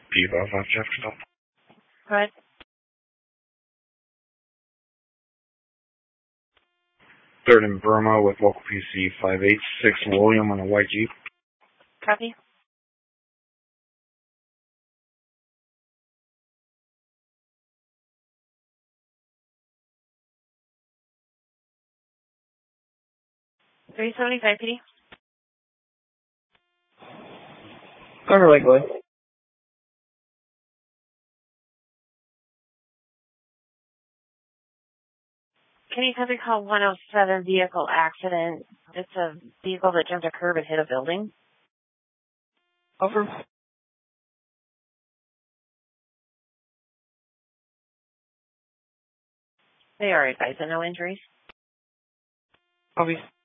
Pivo of Jefferson. Go ahead. Third and Burma with local PC 586 William on a white Jeep. Copy. $375 PD. Cover Lakewood. Can you copy call 107 vehicle accident? It's a vehicle that jumped a curb and hit a building. Over. They are advised of no injuries. Copy.